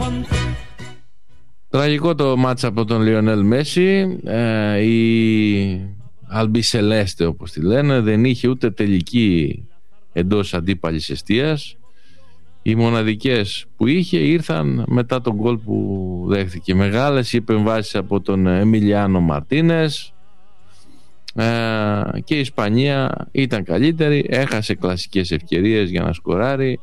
Τραγικό το μάτς από τον Λιονέλ Μέση. Η Αλμπισελέστε, όπως τη λένε, δεν είχε ούτε τελική εντός αντίπαλης εστίας. Οι μοναδικές που είχε ήρθαν μετά τον γκολ που δέχθηκε. Μεγάλες οι επεμβάσεις από τον Εμιλιάνο Μαρτίνες, και η Ισπανία ήταν καλύτερη, έχασε κλασικές ευκαιρίες για να σκοράρει,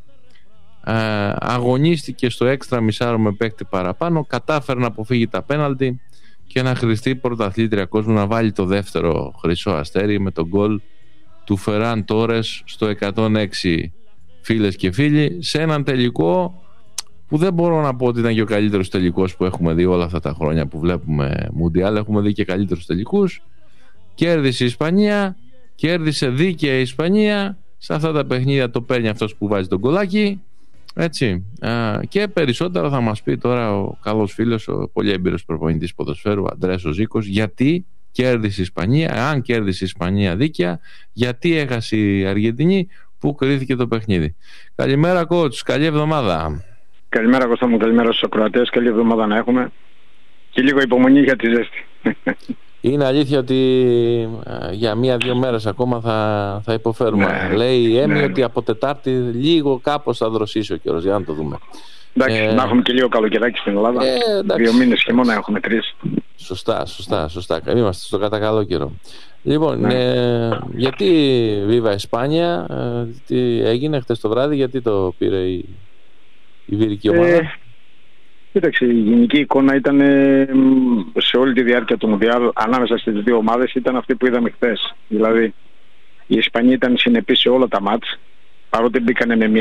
αγωνίστηκε στο έξτρα μισάρο με παίκτη παραπάνω, κατάφερε να αποφύγει τα πέναλτι και να χρηστεί πρωταθλήτρια κόσμου, να βάλει το δεύτερο χρυσό αστέρι με τον γκολ του Φεράν Τόρες στο 106, φίλες και φίλοι, σε έναν τελικό που δεν μπορώ να πω ότι ήταν και ο καλύτερος τελικός που έχουμε δει όλα αυτά τα χρόνια που βλέπουμε Μουντιάλ. Έχουμε δει και καλύτερους τελικούς. Κέρδισε η Ισπανία, κέρδισε δίκαια η Ισπανία. Σε αυτά τα παιχνίδια το παίρνει αυτός που βάζει τον γκολάκι, έτσι. Και περισσότερο θα μας πει τώρα ο καλός φίλος, ο πολύ έμπειρος προπονητής ποδοσφαίρου Αντρέας ο Ζήκος, γιατί κέρδισε η Ισπανία, αν κέρδισε η Ισπανία δίκαια, γιατί έχασε η Αργεντινή, που κρίθηκε το παιχνίδι. Καλημέρα coach, καλή εβδομάδα. Καλημέρα Κώστα μου, καλημέρα στους ακροατές, καλή εβδομάδα να έχουμε και λίγο υπομονή για τη ζέστη. Είναι αλήθεια ότι για 1-2 μέρες ακόμα θα υποφέρουμε. Λέει η Έμι ότι από Τετάρτη λίγο κάπως θα δροσίσει ο καιρός, για να το δούμε. Εντάξει, να έχουμε και λίγο καλοκαιράκι στην Ελλάδα. 2 μήνες χειμώνα έχουμε, 3. Σωστά. Είμαστε στο κατά καλό καιρό. Λοιπόν, γιατί Βίβα Ισπάνια, τι έγινε χτες το βράδυ, γιατί το πήρε η βυρική ομάδα? Κοίταξε, η γενική εικόνα ήταν σε όλη τη διάρκεια του Μουντιάλ ανάμεσα στις δύο ομάδες ήταν αυτή που είδαμε χθες. Δηλαδή η Ισπανία ήταν συνεπής σε όλα τα μάτς, παρότι μπήκανε με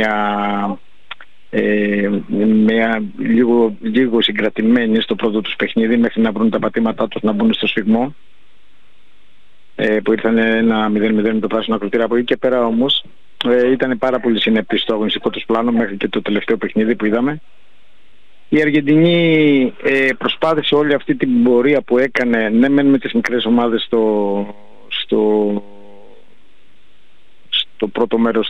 μια λίγο συγκρατημένη στο πρώτο τους παιχνίδι μέχρι να βρουν τα πατήματά τους να μπουν στο σφιγμό, που ήρθαν ένα 0-0 με το πράσινο ακροτήρα. Από εκεί και πέρα όμως ήταν πάρα πολύ συνεπής στο αγωνιστικό τους πλάνο μέχρι και το τελευταίο παιχνίδι που είδαμε. Η Αργεντινή προσπάθησε όλη αυτή την πορεία που έκανε, ναι μεν με τις μικρές ομάδες στο πρώτο μέρος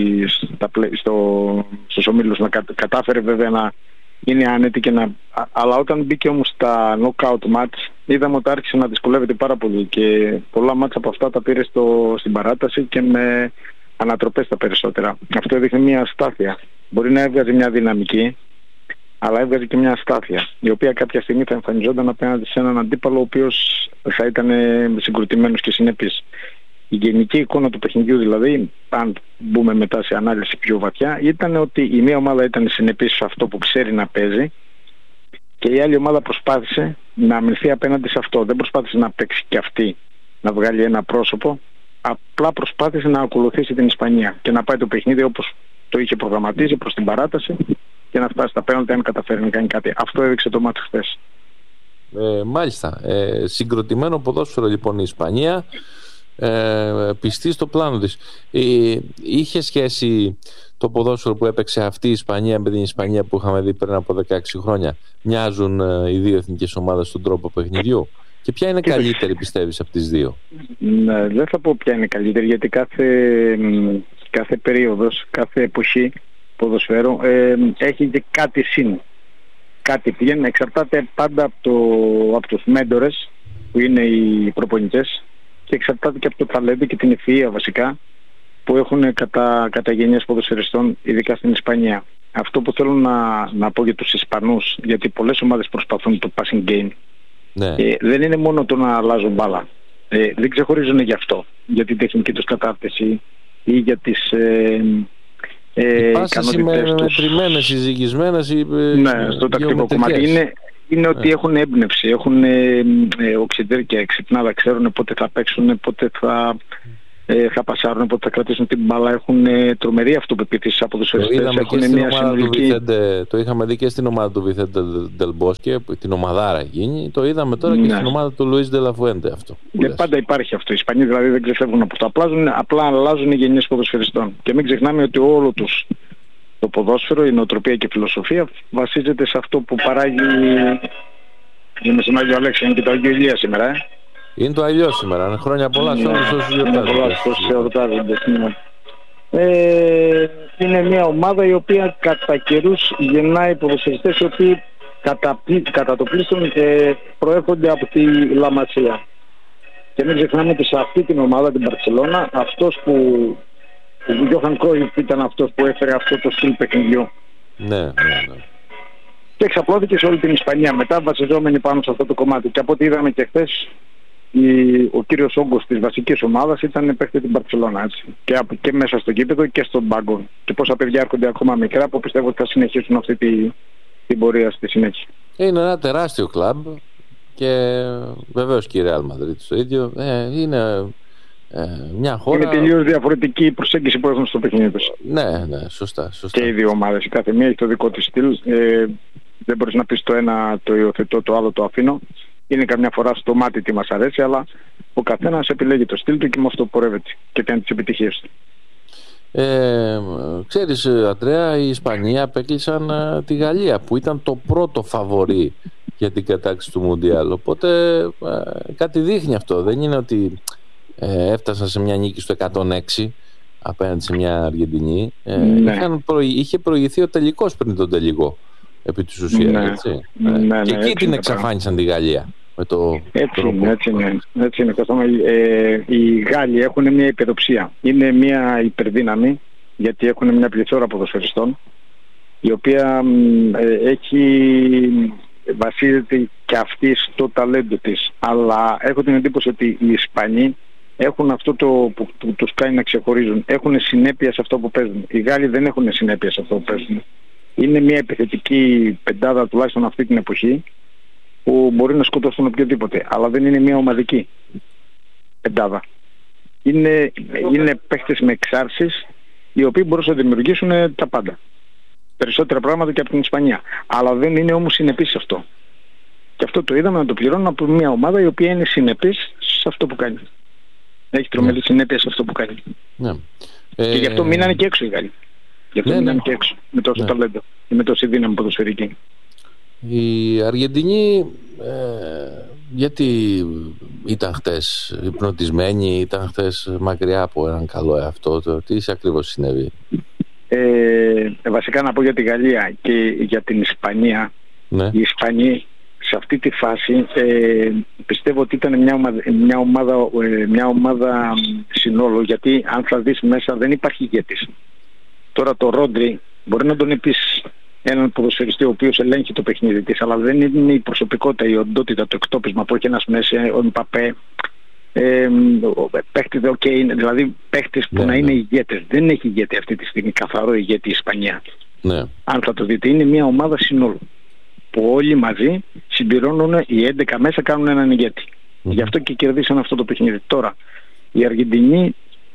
στους ομίλους, να κατάφερε βέβαια να είναι άνετη αλλά όταν μπήκε όμως στα knockout match είδαμε ότι άρχισε να δυσκολεύεται πάρα πολύ και πολλά μάτς από αυτά τα πήρε στην παράταση και με ανατροπές τα περισσότερα. Αυτό έδειχνε μια αστάθεια. Μπορεί να έβγαζε μια δυναμική, αλλά έβγαζε και μια αστάθεια, η οποία κάποια στιγμή θα εμφανιζόταν απέναντι σε έναν αντίπαλο ο οποίος θα ήταν συγκροτημένος και συνεπής. Η γενική εικόνα του παιχνιδιού, δηλαδή, αν μπούμε μετά σε ανάλυση πιο βαθιά, ήταν ότι η μία ομάδα ήταν συνεπής σε αυτό που ξέρει να παίζει και η άλλη ομάδα προσπάθησε να αμυνθεί απέναντι σε αυτό. Δεν προσπάθησε να παίξει και αυτή, να βγάλει ένα πρόσωπο, απλά προσπάθησε να ακολουθήσει την Ισπανία και να πάει το παιχνίδι όπως το είχε προγραμματίσει προς την παράταση και να φτάσει στα πέναλτι αν καταφέρει να κάνει κάτι. Αυτό έδειξε το μάτι χθες. Μάλιστα. Συγκροτημένο ποδόσφαιρο λοιπόν η Ισπανία, πιστή στο πλάνο της. Είχε σχέση το ποδόσφαιρο που έπαιξε αυτή η Ισπανία με την Ισπανία που είχαμε δει πριν από 16 χρόνια? Μοιάζουν οι δύο εθνικές ομάδες στον τρόπο παιχνιδιού? Και ποια είναι καλύτερη, πιστεύεις, από τις δύο? Ναι, δεν θα πω ποια είναι καλύτερη, γιατί κάθε περίοδος, κάθε εποχή ποδοσφαίρου έχει και κάτι συν. Κάτι πηγαίνει, εξαρτάται πάντα από τους μέντορες που είναι οι προπονητές και εξαρτάται και από το ταλέντο και την ευφυΐα βασικά που έχουν κατά γενιές ποδοσφαιριστών, ειδικά στην Ισπανία. Αυτό που θέλω να πω για τους Ισπανούς, γιατί πολλές ομάδες προσπαθούν το passing game, δεν είναι μόνο το να αλλάζουν μπάλα. Δεν ξεχωρίζουν γι' αυτό, για την τεχνική τους κατάρτιση ή για τις ικανότητες τους. Μετρημένες, συζυγισμένες ή ναι, στο τακτικό κομμάτι είναι ότι έχουν έμπνευση, έχουν οξυδέρκεια, ξυπνάδα, ξέρουν πότε θα παίξουν, πότε θα πασάρουν, πότε θα κρατήσουν την μπάλα, έχουν τρομερή αυτοπεποίθηση από τους οριστές, έχουν μια συνολική... Το είχαμε δει και στην ομάδα του Βιθέντε Ντελμπόσκε, την ομαδάρα εκείνη, το είδαμε τώρα και στην ομάδα του Λουίς Ντελαφουέντε αυτό. Πάντα υπάρχει αυτό. Οι Ισπανοί δηλαδή δεν ξεφεύγουν από αυτό. Απλά αλλάζουν οι γενιές ποδοσφαιριστών. Και μην ξεχνάμε ότι όλο τους το ποδόσφαιρο, η νοοτροπία και η φιλοσοφία βασίζεται σε αυτό που παράγει. Είμαι στον Άγιο Αλέξη, είναι και το Άγιο Ηλία σήμερα. Είναι το Αγιό σήμερα. Χρόνια πολλά σε όλους όσους γιορτάζονται. Είναι μια ομάδα η οποία κατά καιρούς γεννάει ποδοσφαιριστές οι οποίοι κατά το πλήστον προέρχονται από τη Λαμασία. Και μην ξεχνάμε ότι σε αυτή την ομάδα, την Μπαρσελόνα, αυτός που ο Γιώχαν Κρόιφ ήταν αυτός που έφερε αυτό το στυλ παιχνιδιού. Ναι. Και εξαπλώθηκε σε όλη την Ισπανία μετά, βασιζόμενοι πάνω σε αυτό το κομμάτι. Και από ό,τι είδαμε και χθες, ο κύριος όγκος της βασικής ομάδας ήταν παίκτη την Μπαρσελόνα, έτσι. Και μέσα στο γήπεδο και στον πάγκο. Και πόσα παιδιά έρχονται ακόμα μικρά που πιστεύω ότι θα συνεχίσουν αυτή την πορεία στη συνέχεια. Είναι ένα τεράστιο κλαμπ και βεβαίως και η Real Madrid το ίδιο. Είναι μια χώρα. Είναι τελείως διαφορετική η προσέγγιση που έχουν στο παιχνίδι τους. Ναι, σωστά. Και οι δύο ομάδες. Η κάθε μία έχει το δικό της στυλ. Δεν μπορείς να πεις το ένα το υιοθετώ, το άλλο το αφήνω. Είναι καμιά φορά στο μάτι τι μας αρέσει, αλλά ο καθένας επιλέγει το στυλ του και με αυτό πορεύεται και κάνει τις επιτυχίες του. Ξέρεις, Αντρέα, οι Ισπανοί απέκλεισαν τη Γαλλία που ήταν το πρώτο φαβορί για την κατάκτηση του Μουντιάλ. Οπότε κάτι δείχνει αυτό. Δεν είναι ότι έφτασαν σε μια νίκη στο 106 απέναντι σε μια Αργεντινή. Είχε προηγηθεί ο τελικός πριν τον τελικό επί της ουσίας, έτσι. Και εκεί την εξαφάνισαν τη Γαλλία με το έτσι είναι. Οι Γάλλοι έχουν μια υπεροψία. Είναι μια υπερδύναμη, γιατί έχουν μια πληθώρα ποδοσφαιριστών, η οποία βασίζεται και αυτή στο ταλέντο της. Αλλά έχω την εντύπωση ότι οι Ισπανοί έχουν αυτό που τους κάνει να ξεχωρίζουν. Έχουν συνέπεια σε αυτό που παίζουν. Οι Γάλλοι δεν έχουν συνέπεια σε αυτό που παίζουν. Είναι μια επιθετική πεντάδα, τουλάχιστον αυτή την εποχή, που μπορεί να σκοτώσουν οποιοδήποτε, αλλά δεν είναι μια ομαδική πεντάδα. Είναι παίχτες με εξάρσεις, οι οποίοι μπορούν να δημιουργήσουν τα πάντα. Περισσότερα πράγματα και από την Ισπανία. Αλλά δεν είναι όμως συνεπής σε αυτό. Και αυτό το είδαμε να το πληρώνουν από μια ομάδα η οποία είναι συνεπής σε αυτό που κάνει. Έχει τρομερή συνέπεια σε αυτό που κάνει. Και γι' αυτό μείνανε και έξω οι Γάλλοι. Γι' αυτό μείνανε και έξω με τόσο ταλέντο και με τόση δύναμη ποδοσφαιρική. Η Αργεντινή γιατί ήταν χτες υπνοτισμένη, ήταν χτες μακριά από έναν καλό εαυτό, τι ακριβώς συνέβη? Βασικά να πω για τη Γαλλία και για την Ισπανία. Οι Ισπανοί σε αυτή τη φάση πιστεύω ότι ήταν μια ομάδα συνόλου, γιατί αν θα δεις μέσα δεν υπάρχει ηγέτης. Τώρα το Ρόντρι μπορεί να τον πεις έναν ποδοσφαιριστή ο οποίος ελέγχει το παιχνίδι της, αλλά δεν είναι η προσωπικότητα, η οντότητα, το εκτόπισμα που έχει ένας μέσα, ο Μπαπέ, παίχτες, δηλαδή παίχτες που να είναι ηγέτες. Δεν έχει ηγέτη αυτή τη στιγμή, καθαρό ηγέτη η Ισπανία. Αν θα το δείτε, είναι μια ομάδα συνόλου που όλοι μαζί συμπληρώνουν, οι 11 μέσα κάνουν έναν ηγέτη. Γι' αυτό και κερδίσαν αυτό το παιχνίδι. Τώρα η Αργεντινή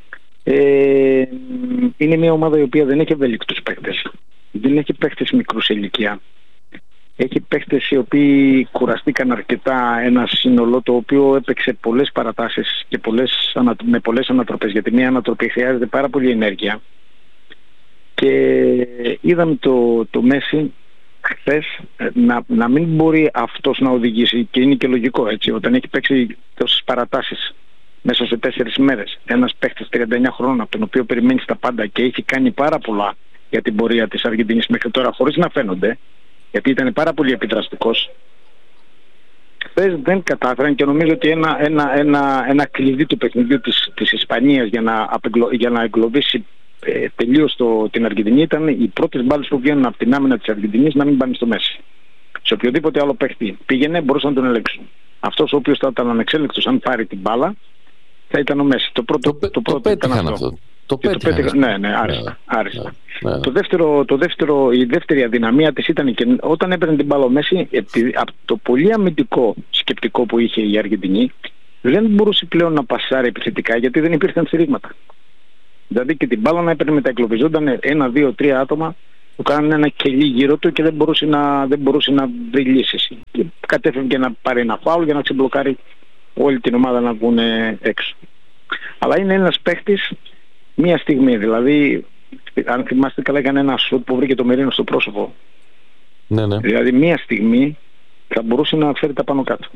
είναι μια ομάδα η οποία δεν έχει ευέλικτους παίκτες. Δεν έχει παίκτες μικρούς ηλικία. Έχει παίκτες οι οποίοι κουραστήκαν αρκετά, ένα σύνολο το οποίο έπαιξε πολλές παρατάσεις και με πολλές ανατροπές, γιατί μια ανατροπή χρειάζεται πάρα πολύ ενέργεια. Και είδαμε το Μέση χθες να μην μπορεί αυτός να οδηγήσει, και είναι και λογικό, έτσι, όταν έχει παίξει τόσες παρατάσεις μέσα σε 4 μέρες, ένας παίκτης 39 χρόνων από τον οποίο περιμένει τα πάντα και έχει κάνει πάρα πολλά για την πορεία της Αργεντινής μέχρι τώρα χωρίς να φαίνονται, γιατί ήταν πάρα πολύ επιδραστικός. Χθες δεν κατάφεραν, και νομίζω ότι ένα κλειδί του παιχνιδιού της Ισπανίας για να εγκλωβίσει τελείως την Αργεντινή ήταν οι πρώτες μπάλες που βγαίνουν από την άμυνα της Αργεντινής να μην πάνε στο Μέση. Σε οποιοδήποτε άλλο παίχτη πήγαινε μπορούσαν να τον ελέγξουν. Αυτός ο οποίος θα ήταν ανεξέλεγκτος αν πάρει την μπάλα θα ήταν ο Μέση. Το πρώτο ήταν αυτό. Το πέτυχαν. Ναι, άριστα. Το δεύτερο, η δεύτερη αδυναμία της ήταν και όταν έπαιρνε την μπάλα ο Μέση, από το πολύ αμυντικό σκεπτικό που είχε η Αργεντινή, δεν μπορούσε πλέον να πασάρει επιθετικά, γιατί δεν υπήρχαν συρρήγματα. Δηλαδή και την μπάλα να έπαιρνε μεταεκλοβιζόταν 1, 2, 3 άτομα που κάνανε ένα κελί γύρω του και δεν μπορούσε να βρει λύσεις. Και κατέφευγε να πάρει ένα φάουλ για να ξεμπλοκάρει όλη την ομάδα να βγουν έξω. Αλλά είναι ένας παίχτης μία στιγμή, δηλαδή αν θυμάστε καλά έκανε ένα σουτ που βρήκε το Μερίνο στο πρόσωπο. Ναι. Δηλαδή μία στιγμή θα μπορούσε να φέρει τα πάνω κάτω.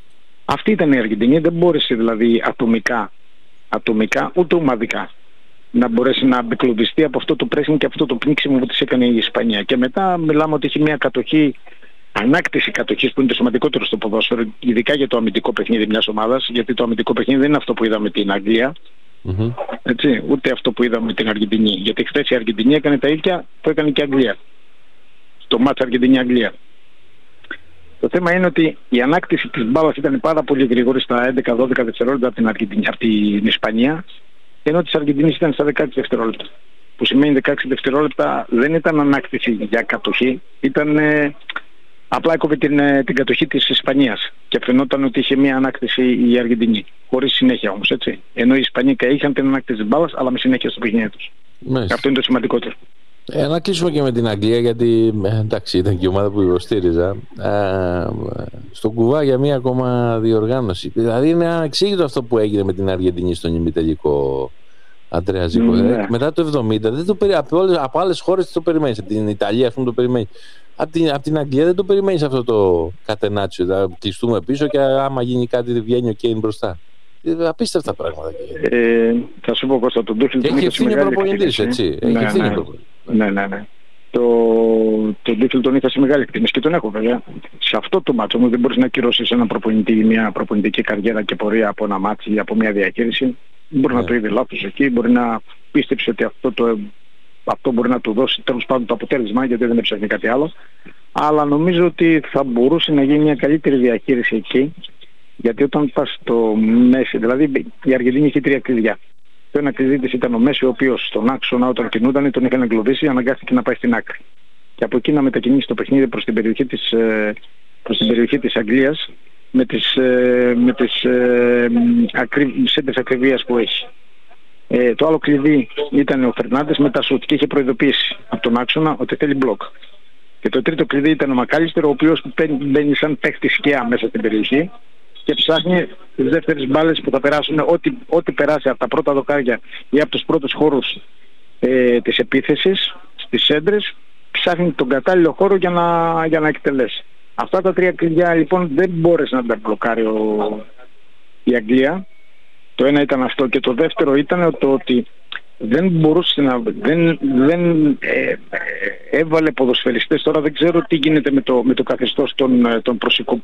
Αυτή ήταν η Αργεντινή, δεν μπόρεσε δηλαδή ατομικά ούτε ομαδικά να μπορέσει να απεκλωβιστεί από αυτό το pressing και αυτό το πνίξιμο που της έκανε η Ισπανία. Και μετά μιλάμε ότι έχει μια κατοχή, ανάκτηση κατοχής που είναι το σημαντικότερο στο ποδόσφαιρο, ειδικά για το αμυντικό παιχνίδι μιας ομάδας, γιατί το αμυντικό παιχνίδι δεν είναι αυτό που είδαμε την Αγγλία, έτσι, ούτε αυτό που είδαμε με την Αργεντινή. Γιατί χθες η Αργεντινή έκανε τα ίδια που έκανε και η Αγγλία. Στο μάτς Αργεντινή-Αγγλία. Το θέμα είναι ότι η ανάκτηση της μπάλας ήταν πάρα πολύ γρήγορη στα 11-12 δευτερόλεπτα από την Ισπανία, ενώ της Αργεντινής ήταν στα 16 δευτερόλεπτα. Που σημαίνει 16 δευτερόλεπτα δεν ήταν ανάκτηση για κατοχή, ήταν απλά έκοβε την κατοχή της Ισπανίας και φαινόταν ότι είχε μια ανάκτηση η Αργεντινή. Χωρίς συνέχεια όμως, έτσι. Ενώ οι Ισπανοί είχαν την ανάκτηση της μπάλας, αλλά με συνέχεια στο παιχνίδι τους. Αυτό είναι το σημαντικότερο. Να κλείσουμε και με την Αγγλία, γιατί εντάξει, ήταν και η ομάδα που υποστήριζα. Στον κουβά για μία ακόμα διοργάνωση. Δηλαδή είναι ανεξήγητο αυτό που έγινε με την Αργεντινή στον ημιτελικό, Αντρέα Ζήκο. Μετά το 70, από άλλες χώρες το περιμένεις. Από την Ιταλία, ας πούμε, το περιμένεις. Από την Αγγλία δεν το περιμένεις αυτό το κατενάτσιο. Θα κλειστούμε πίσω και άμα γίνει κάτι βγαίνει ο Κέιν μπροστά. Απίστευτα πράγματα. Θα σου πω, Κώστα, τον Ντούχελ έχει ευθύνη προπονητής, έτσι. Έχει ευθύνη προπονητής. Ναι. Τον Ντούχελ τον είχα σε μεγάλη εκτίμηση και τον έχω βέβαια. Σε αυτό το μάτσο όμως δεν μπορείς να ακυρώσεις έναν προπονητή ή μια προπονητική καριέρα και πορεία από ένα μάτσο ή από μια διαχείριση. Μπορεί να το είδε λάθος εκεί, μπορεί να πίστεψε ότι αυτό μπορεί να του δώσει τέλος πάντων το αποτέλεσμα, γιατί δεν έψαχνε κάτι άλλο. Αλλά νομίζω ότι θα μπορούσε να γίνει μια καλύτερη διαχείριση εκεί. Γιατί όταν πας στο Μέση, δηλαδή η Αργεντινή είχε 3 κλειδιά. Το ένα κλειδί της ήταν ο Μέση, ο οποίος στον άξονα όταν κινούταν τον είχαν εγκλωβίσει, αναγκάστηκε να πάει στην άκρη. Και από εκεί να μετακινήσει το παιχνίδι προς την περιοχή της Αγγλίας με τις σέντρες ακριβίας που έχει. Το άλλο κλειδί ήταν ο Φερνάντες με τα σουτ και είχε προειδοποιήσει από τον άξονα ότι θέλει μπλοκ. Και το τρίτο κλειδί ήταν ο Μακάλιστερ, ο οποίος μπαίνει σαν παίχτη σκιά μέσα στην περιοχή και ψάχνει τις δεύτερες μπάλες που θα περάσουν, ό,τι περάσει από τα πρώτα δοκάρια ή από τους πρώτους χώρους της επίθεσης, στις σέντρες, ψάχνει τον κατάλληλο χώρο για να εκτελέσει. Αυτά τα 3 κλειδιά λοιπόν δεν μπόρεσε να τα μπλοκάρει η Αγγλία. Το ένα ήταν αυτό και το δεύτερο ήταν το ότι δεν μπορούσε δεν έβαλε ποδοσφαιριστές. Τώρα δεν ξέρω τι γίνεται με το καθεστώς των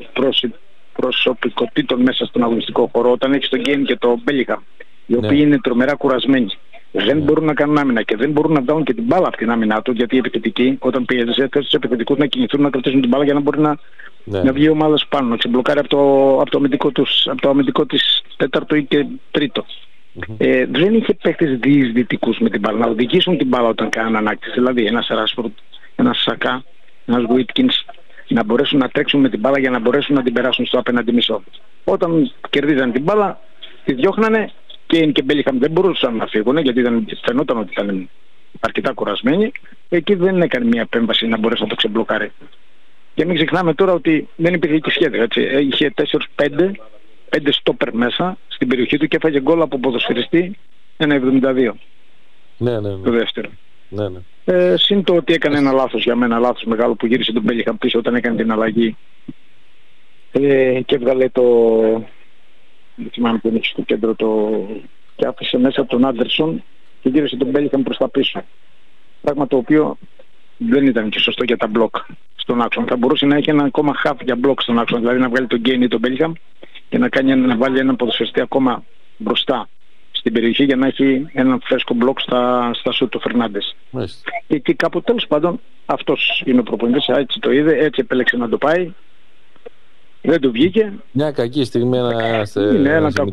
προσωπικότητων μέσα στον αγωνιστικό χώρο. Όταν έχει τον Γκέιν και τον Μπέλιγχαμ, οι οποίοι είναι τρομερά κουρασμένοι, δεν μπορούν να κάνουν άμυνα και δεν μπορούν να βγάλουν και την μπάλα από την άμυνά του, γιατί οι επιθετικοί όταν πιέζεσαι θες τους επιθετικούς να κινηθούν, να κρατήσουν την μπάλα για να μπορεί να βγει η ομάδα σου πάνω, να ξεμπλοκάρει από το αμυντικό της τέταρτο ή και τρίτο. Δεν είχε παίκτες διεισδυτικούς με την μπάλα, να οδηγήσουν την μπάλα όταν κάνουν ανάκτηση. Δηλαδή ένας Ράσφορντ, ένας Σακά, ένας Βουίτκινς, να μπορέσουν να τρέξουν με την μπάλα για να μπορέσουν να την περάσουν στο απέναντι μισό. Όταν κερδίζαν την μπάλα, τη διώχνανε και Μπέλιγχαμ δεν μπορούσαν να φύγουν, γιατί φαινόταν ότι ήταν αρκετά κουρασμένοι. Εκεί δεν έκανε μια επέμβαση να μπορέσει να το ξεμπλοκάρει. Και μην ξεχνάμε τώρα ότι δεν υπήρχε και σχέδιο. Έτσι. Είχε 4-5 στόπερ μέσα στην περιοχή του και έφαγε γκολ από ποδοσφαιριστή 1,72. Ναι. Το δεύτερο. Ναι. Συν το ότι έκανε ένα λάθος για μένα, λάθος μεγάλο που γύρισε τον Μπέλιγχαμ πίσω όταν έκανε την αλλαγή και έβγαλε δεν θυμάμαι ποιον έχει στο κέντρο και άφησε μέσα τον Άντερσον και γύρισε τον Μπέλιγχαμ προς τα πίσω. Πράγμα το οποίο δεν ήταν και σωστό για τα μπλοκ στον άξονα. Θα μπορούσε να έχει ένα ακόμα half για μπλοκ στον άξονα, δηλαδή να βγάλει τον Γκέιν ή τον Μπέλιγχαμ και να βάλει έναν ποδοσφαιριστή ακόμα μπροστά στην περιοχή για να έχει έναν φρέσκο μπλοκ στα σουτ του Φερνάντες. Και κάπου τέλος πάντων αυτός είναι ο προπονητής, έτσι το είδε, έτσι επέλεξε να το πάει. Δεν του βγήκε. Μια κακή στιγμή είναι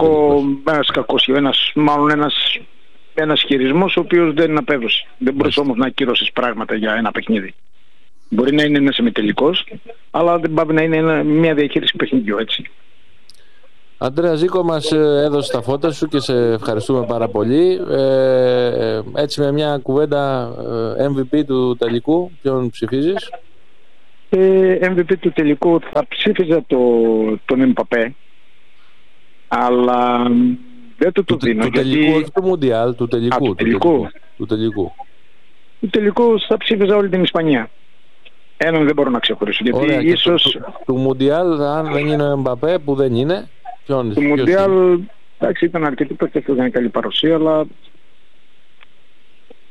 ένας χειρισμός ο οποίος δεν απέδωσε. Δεν μπορείς όμως να ακυρώσεις πράγματα για ένα παιχνίδι. Μπορεί να είναι ένας ημιτελικός, αλλά δεν πάει να είναι μια διαχείριση παιχνιδιού, έτσι. Αντρέα Ζήκο, μας έδωσε τα φώτα σου και σε ευχαριστούμε πάρα πολύ. Έτσι με μια κουβέντα MVP του τελικού, ποιον ψηφίζεις? MVP του τελικού θα ψήφιζα τον Εμπαπέ, αλλά δεν το δίνω. Του τελικού, όχι του Μουντιάλ, του τελικού. Του τελικού θα ψήφιζα όλη την Ισπανία. Έναν δεν μπορώ να ξεχωρίσω. Γιατί ωραία, ίσως του Μουντιάλ, αν δεν είναι ο Εμπαπέ, που δεν είναι, του Μουντιάλ, εντάξει, ήταν αρκετοί παίκτες που είχαν καλή παρουσία, αλλά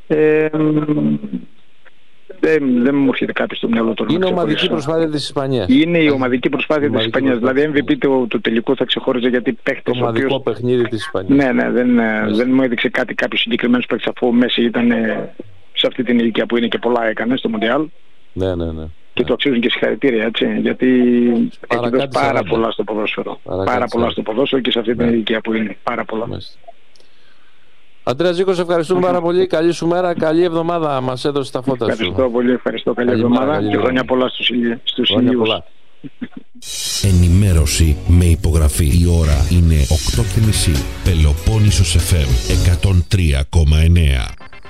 Δεν μου έρχεται κάτι στο μυαλό του. Είναι ομαδική προσπάθεια της Ισπανίας. Είναι η ομαδική προσπάθεια της Ισπανίας. Δηλαδή, MVP του τελικού θα ξεχώριζε γιατί παίχτες. Το ομαδικό παιχνίδι της Ισπανίας. Ναι, δεν μου έδειξε κάποιο συγκεκριμένο παίχτης, αφού ο Μέση ήταν σε αυτή την ηλικία που είναι και πολλά έκανε στο Μουντιάλ. Ναι. Και το αξίζουν και συγχαρητήρια, έτσι. Γιατί έχει δώσει πάρα πολλά στο ποδόσφαιρο. Πάρα πολλά στο ποδόσφαιρο και σε αυτή την ηλικία που είναι. Πάρα πολλά. Αντρέα Τζίκο, σε ευχαριστούμε πάρα πολύ. Καλή σου μέρα, καλή εβδομάδα. Μας έδωσε τα φώτα σου. Ευχαριστώ πολύ, ευχαριστώ. Καλή εβδομάδα και χρόνια πολλά στους ηλίους. Ενημέρωση με υπογραφή. Η ώρα είναι 8:30. Πελοπόννησος FM 103,9.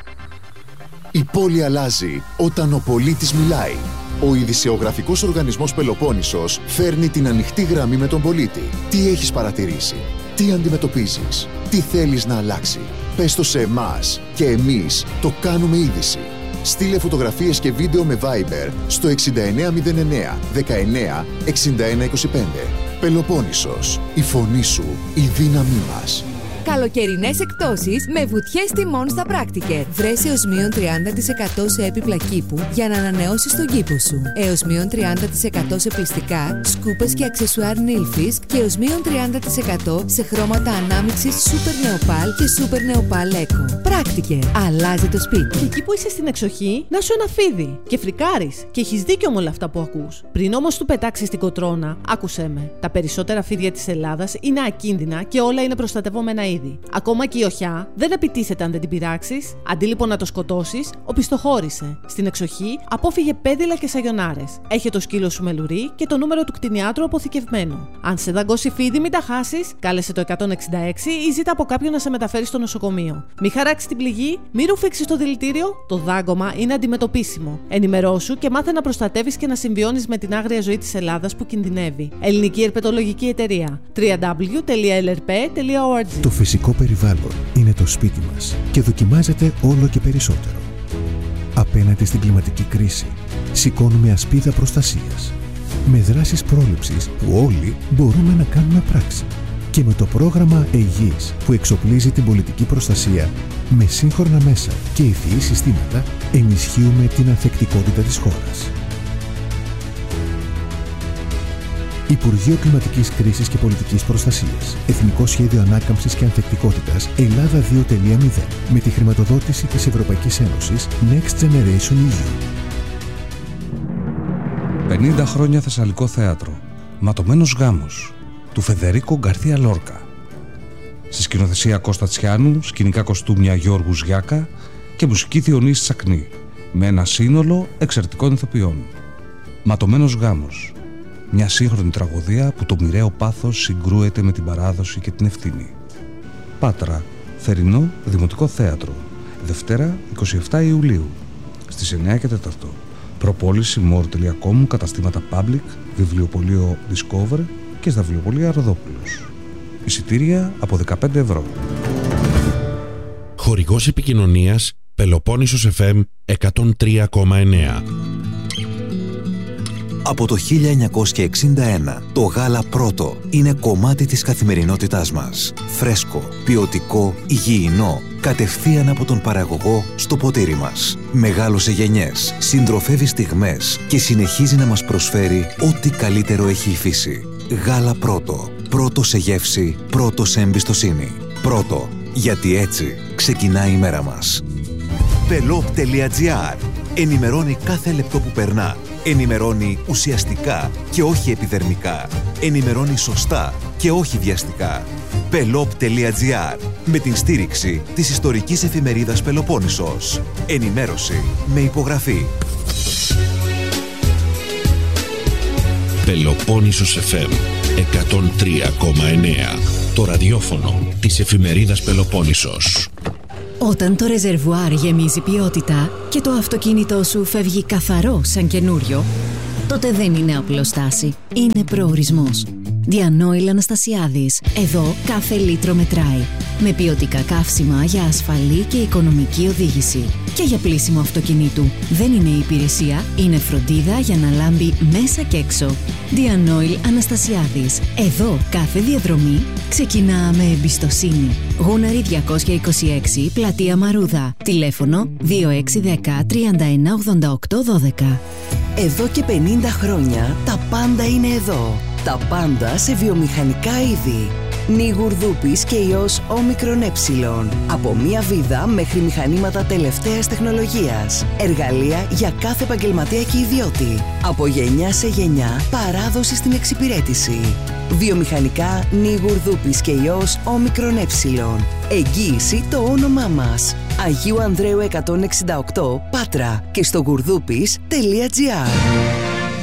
Η πόλη αλλάζει όταν ο πολίτης μιλάει. Ο ειδησεογραφικός οργανισμός Πελοπόννησος φέρνει την ανοιχτή γραμμή με τον πολίτη. Τι έχεις παρατηρήσει, τι αντιμετωπίζεις, τι θέλεις να αλλάξει. Πες το σε εμάς και εμείς το κάνουμε είδηση. Στείλε φωτογραφίες και βίντεο με Viber στο 6909 19 61 25. Πελοπόννησος, η φωνή σου, η δύναμή μας. Καλοκαιρινές εκπτώσεις με βουτιές τιμών στα Πράκτικερ. Βρες έως μείον 30% σε έπιπλα κήπου για να ανανεώσεις τον κήπο σου. Έως μείον 30% σε πλυστικά, σκούπες και αξεσουάρ Nilfisk και έως μείον 30% σε χρώματα ανάμειξης Super Neopal και Super Neopal Eco. Πράκτικερ. Αλλάζει το σπίτι. Και εκεί που είσαι στην εξοχή, να σου ένα φίδι. Και φρικάρεις. Και έχεις δίκιο με όλα αυτά που ακούς. Πριν όμως του πετάξεις την κοτρώνα, άκουσέ με. Τα περισσότερα φίδια της Ελλάδας είναι ακίνδυνα και όλα είναι προστατευόμενα είδη. Ακόμα και η οχιά δεν επιτίθεται αν δεν την πειράξεις. Αντί λοιπόν να το σκοτώσεις, οπισθοχώρησε. Στην εξοχή, απόφυγε πέδιλα και σαγιονάρες. Έχε το σκύλο σου με λουρί και το νούμερο του κτηνιάτρου αποθηκευμένο. Αν σε δαγκώσει φίδι, μην τα χάσεις. Κάλεσε το 166 ή ζήτα από κάποιον να σε μεταφέρει στο νοσοκομείο. Μη χαράξει την πληγή, μη ρουφήξεις το δηλητήριο. Το δάγκωμα είναι αντιμετωπίσιμο. Ενημερώσου και μάθε να προστατεύεις και να συμβιώνεις με την άγρια ζωή της Ελλάδας που κινδυνεύει. Ελληνική Ερπετολογική Εταιρεία. www.lrp.org. Το φυσικό περιβάλλον είναι το σπίτι μας και δοκιμάζεται όλο και περισσότερο. Απέναντι στην κλιματική κρίση, σηκώνουμε ασπίδα προστασίας. Με δράσεις πρόληψης που όλοι μπορούμε να κάνουμε πράξη. Και με το πρόγραμμα ΕΓΙΣ που εξοπλίζει την πολιτική προστασία με σύγχρονα μέσα και ευφυή συστήματα, ενισχύουμε την ανθεκτικότητα της χώρας. Υπουργείο Κλιματικής Κρίσης και Πολιτικής Προστασίας. Εθνικό Σχέδιο Ανάκαμψης και Ανθεκτικότητας Ελλάδα 2.0 με τη χρηματοδότηση της Ευρωπαϊκής Ένωσης Next Generation EU. 50 χρόνια Θεσσαλικό θέατρο. Ματωμένος γάμος του Φεδερίκο Γκαρθία Λόρκα. Στη σκηνοθεσία Κώστα Τσιάνου, σκηνικά κοστούμια Γιώργου Γιάκα και μουσική Διονύση Τσακνή. Με ένα σύνολο εξαιρετικών ηθοποιών. Ματωμένος γάμος. Μια σύγχρονη τραγωδία που το μοιραίο πάθος συγκρούεται με την παράδοση και την ευθύνη. Πάτρα, Θερινό Δημοτικό Θέατρο. Δευτέρα 27 Ιουλίου στις 9 και 4. Προπόληση more.com, καταστήματα Public, βιβλιοπωλείο Discover και στα βιβλιοπωλεία Ροδόπουλος. Εισιτήρια από 15 ευρώ. Χορηγός επικοινωνίας Πελοπόννησος FM 103,9. Από το 1961, το γάλα Πρώτο είναι κομμάτι της καθημερινότητάς μας. Φρέσκο, ποιοτικό, υγιεινό, κατευθείαν από τον παραγωγό στο ποτήρι μας. Μεγάλωσε γενιές, συντροφεύει στιγμές και συνεχίζει να μας προσφέρει ό,τι καλύτερο έχει η φύση. Γάλα Πρώτο. Πρώτο σε γεύση, πρώτο σε εμπιστοσύνη. Πρώτο, γιατί έτσι ξεκινάει η μέρα μας. Pelop.gr. Ενημερώνει κάθε λεπτό που περνά. Ενημερώνει ουσιαστικά και όχι επιδερμικά. Ενημερώνει σωστά και όχι βιαστικά. Pelop.gr. Με την στήριξη της ιστορικής εφημερίδας Πελοπόννησος. Ενημέρωση με υπογραφή. Πελοπόννησος FM 103,9. Το ραδιόφωνο της εφημερίδας Πελοπόννησος. Όταν το ρεζερβουάρ γεμίζει ποιότητα και το αυτοκίνητό σου φεύγει καθαρό σαν καινούριο, τότε δεν είναι απλοστάση, είναι προορισμός. Διανόηλ Αναστασιάδης. Εδώ κάθε λίτρο μετράει. Με ποιοτικά καύσιμα για ασφαλή και οικονομική οδήγηση. και για πλύσιμο αυτοκινήτου. Δεν είναι υπηρεσία, είναι φροντίδα για να λάμπει μέσα και έξω. Διανόιλ Αναστασιάδης. Εδώ κάθε διαδρομή ξεκινά με εμπιστοσύνη. Γούναρη 226, Πλατεία Μαρούδα. Τηλέφωνο 2610 31 88 12. Εδώ και 50 χρόνια τα πάντα είναι εδώ. Τα πάντα σε βιομηχανικά είδη. Νιγουρδούπης και ιός όμικρον ε. Από μία βίδα μέχρι μηχανήματα τελευταίας τεχνολογίας. Εργαλεία για κάθε επαγγελματία και ιδιώτη. Από γενιά σε γενιά παράδοση στην εξυπηρέτηση. Βιομηχανικά Νιγουρδούπης και ιός όμικρον ε. Εγγύηση το όνομά μας. Αγίου Ανδρέου 168 Πάτρα και στο γουρδούπης.gr.